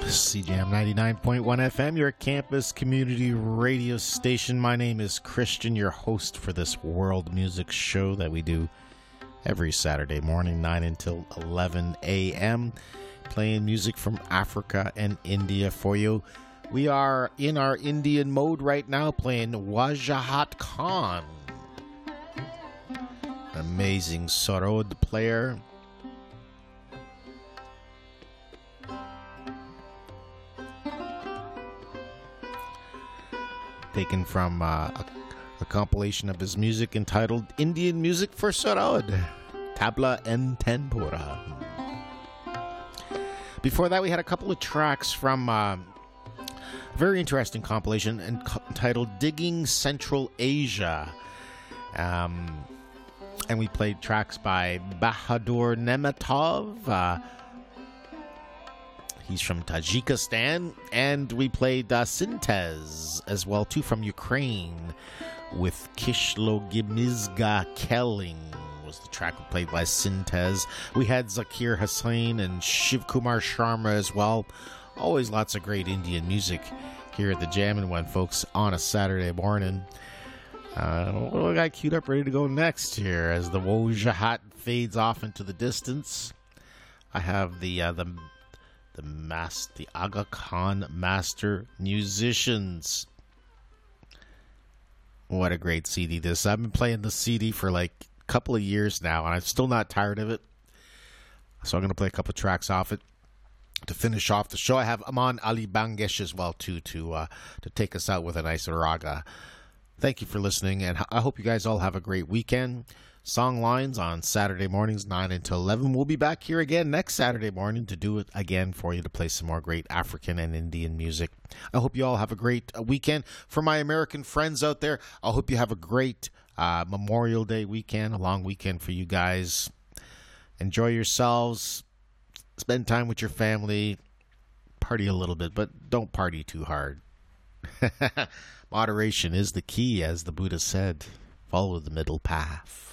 CJAM 99.1 FM, your campus community radio station. My name is Christian, your host for this world music show that we do every Saturday morning, 9 until 11 a.m., playing music from Africa and India for you. We are in our Indian mode right now, playing Wajahat Khan, amazing Sarod player. Taken from a compilation of his music entitled Indian Music for Sarod, Tabla and Tanpura. Before that, we had a couple of tracks from a very interesting compilation entitled Digging Central Asia. And we played tracks by Bahadur Nemetov. He's from Tajikistan, and we played Syntez as well, too, from Ukraine, with Kishlo Gimizga Kelling was the track played by Syntez. We had Zakir Hussain and Shiv Kumar Sharma as well. Always lots of great Indian music here at the Jammin' One, folks, on a Saturday morning. What do I got queued up ready to go next here as the Wajahat fades off into the distance? I have the Aga Khan Master Musicians. What a great CD this. I've been playing the CD for like a couple of years now, and I'm still not tired of it. So I'm going to play a couple of tracks off it to finish off the show. I have Aman Ali Bangesh as well, too, to take us out with a nice raga. Thank you for listening, and I hope you guys all have a great weekend. Song Lines on Saturday mornings, 9 until 11. We'll be back here again next Saturday morning to do it again for you, to play some more great African and Indian music. I hope you all have a great weekend. For my American friends out there, I hope you have a great Memorial Day weekend, a long weekend for you guys. Enjoy yourselves. Spend time with your family. Party a little bit, but don't party too hard. Moderation is the key, as the Buddha said. Follow the middle path.